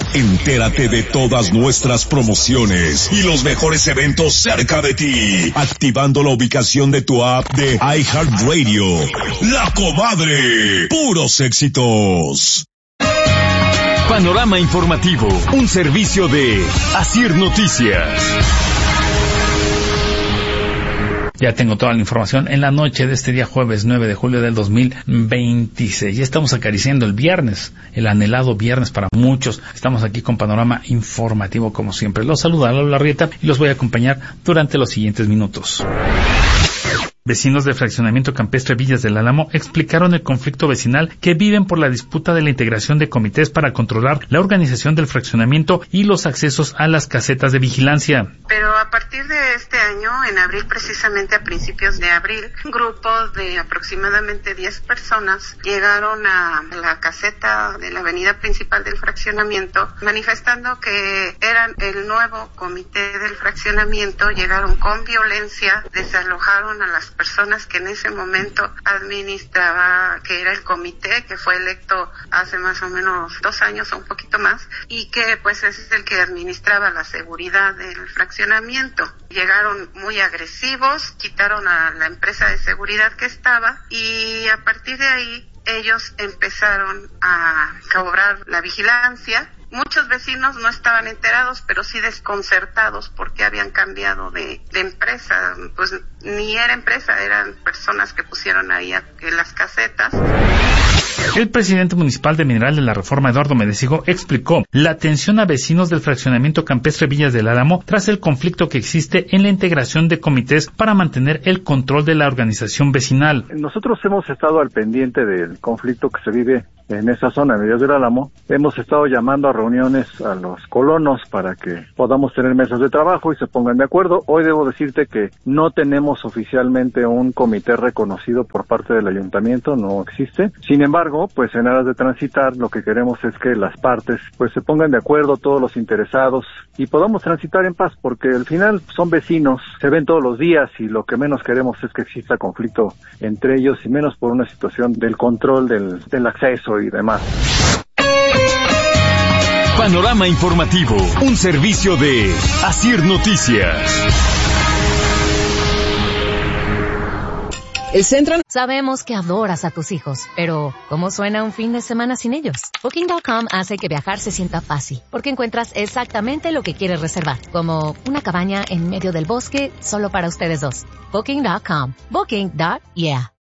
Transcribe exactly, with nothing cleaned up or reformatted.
Entérate de todas nuestras promociones y los mejores eventos cerca de ti, activando la ubicación de tu app de iHeartRadio. La Comadre, puros éxitos. Panorama informativo, un servicio de Asir Noticias. Ya tengo toda la información en la noche de este día jueves nueve de julio del dos mil veintiséis. Ya estamos acariciando el viernes, el anhelado viernes para muchos. Estamos aquí con Panorama Informativo como siempre. Los saluda Lalo Larrieta y los voy a acompañar durante los siguientes minutos. Vecinos del fraccionamiento campestre Villas del Álamo explicaron el conflicto vecinal que viven por la disputa de la integración de comités para controlar la organización del fraccionamiento y los accesos a las casetas de vigilancia. Pero a partir de este año, en abril, precisamente a principios de abril, grupos de aproximadamente diez personas llegaron a la caseta de la avenida principal del fraccionamiento manifestando que eran el nuevo comité del fraccionamiento. Llegaron con violencia, desalojaron a las personas que en ese momento administraba, que era el comité, que fue electo hace más o menos dos años o un poquito más, y que pues es el que administraba la seguridad del fraccionamiento. Llegaron muy agresivos, quitaron a la empresa de seguridad que estaba y a partir de ahí ellos empezaron a cobrar la vigilancia. Muchos vecinos no estaban enterados, pero sí desconcertados porque habían cambiado de, de empresa. Pues ni era empresa, eran personas que pusieron ahí a, en las casetas. El presidente municipal de Mineral de la Reforma, Eduardo Medecigo, explicó la atención a vecinos del fraccionamiento campestre Villas del Álamo tras el conflicto que existe en la integración de comités para mantener el control de la organización vecinal. Nosotros hemos estado al pendiente del conflicto que se vive en esa zona de Villas del Álamo. Hemos estado llamando a reuniones a los colonos para que podamos tener mesas de trabajo y se pongan de acuerdo. Hoy debo decirte que no tenemos oficialmente un comité reconocido por parte del ayuntamiento, no existe. Sin embargo, pues en aras de transitar, lo que queremos es que las partes pues se pongan de acuerdo, todos los interesados, y podamos transitar en paz, porque al final son vecinos, se ven todos los días y lo que menos queremos es que exista conflicto entre ellos y menos por una situación del control del, del acceso y demás. Panorama informativo, un servicio de Asir Noticias. El Central. Sabemos que adoras a tus hijos, pero ¿cómo suena un fin de semana sin ellos? Booking punto com hace que viajar se sienta fácil, porque encuentras exactamente lo que quieres reservar, como una cabaña en medio del bosque solo para ustedes dos. Booking punto com. Booking. Yeah.